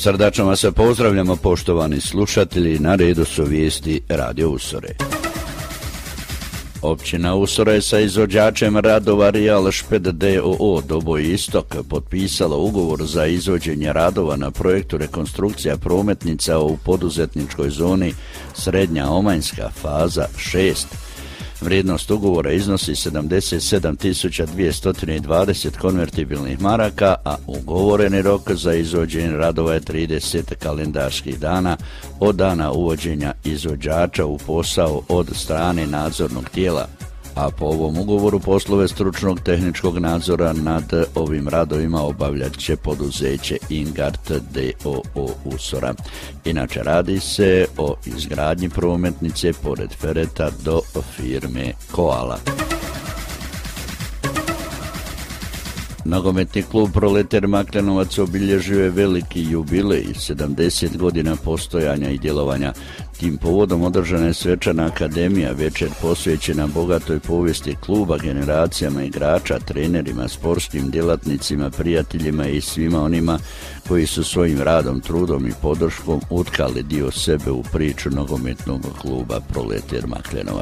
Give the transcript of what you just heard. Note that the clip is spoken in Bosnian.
Srdačno vas pozdravljamo, poštovani slušatelji, na redu su vijesti Radio Usore. Općina Usore sa izvođačem radova Real Šped d.o.o. Doboj Istok potpisala ugovor za izvođenje radova na projektu rekonstrukcija prometnica u poduzetničkoj zoni Srednja Omanjska faza 6. Vrijednost ugovora iznosi 77.220 konvertibilnih maraka, a ugovoreni rok za izvođenje radova je 30 kalendarskih dana od dana uvođenja izvođača u posao od strane nadzornog tijela. A po ovom ugovoru poslove stručnog tehničkog nadzora nad ovim radovima obavljat će poduzeće Ingart d.o.o. Usora. Inače radi se o izgradnji prometnice pored Fereta do firme Koala. Nogometni klub Proleter Maklenovac obilježio je veliki jubilej, 70 godina postojanja i djelovanja. Tim povodom održana je svečana akademija, večer posvećena bogatoj povijesti kluba, generacijama igrača, trenerima, sportskim djelatnicima, prijateljima i svima onima koji su svojim radom, trudom i podrškom utkali dio sebe u priču nogometnog kluba Proleter Maklenovac.